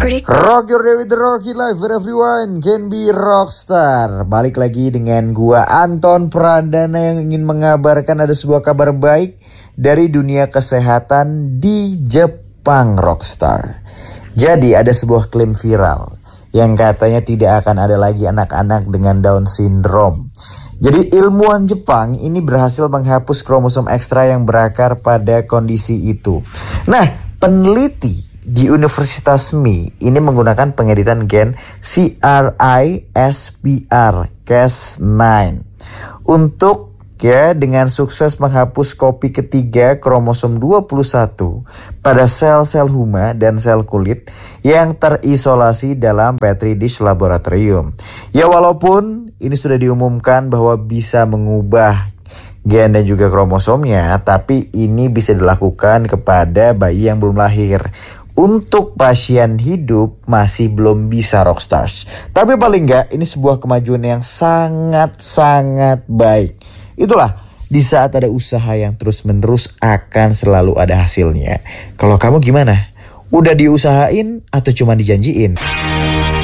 Rock your day with the Rocky Life where everyone can be rockstar. Balik lagi dengan gua Anton Pradana yang ingin mengabarkan ada sebuah kabar baik dari dunia kesehatan di Jepang, rockstar. Jadi ada sebuah klaim viral yang katanya tidak akan ada lagi anak-anak dengan Down syndrome. Jadi ilmuwan Jepang ini berhasil menghapus kromosom ekstra yang berakar pada kondisi itu. Nah, peneliti di Universitas Mi ini menggunakan pengeditan gen CRISPR Cas9 untuk dengan sukses menghapus kopi ketiga kromosom 21 pada sel-sel huma dan sel kulit yang terisolasi dalam petri dish laboratorium. Ya, walaupun ini sudah diumumkan bahwa bisa mengubah gen dan juga kromosomnya, tapi ini bisa dilakukan kepada bayi yang belum lahir. Untuk pasien hidup masih belum bisa, rockstars. Tapi paling enggak ini sebuah kemajuan yang sangat-sangat baik. Itulah, di saat ada usaha yang terus-menerus akan selalu ada hasilnya. Kalau kamu gimana? Udah diusahain atau cuma dijanjiin?